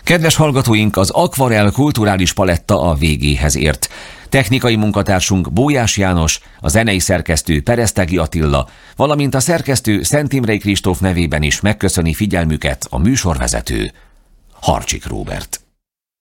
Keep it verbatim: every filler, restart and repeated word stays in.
Kedves hallgatóink, az Akvarel kulturális paletta a végéhez ért. Technikai munkatársunk Bójás János, a zenei szerkesztő Peresztegi Attila, valamint a szerkesztő Szent Imrei Kristóf nevében is megköszöni figyelmüket a műsorvezető, Harcsik Róbert.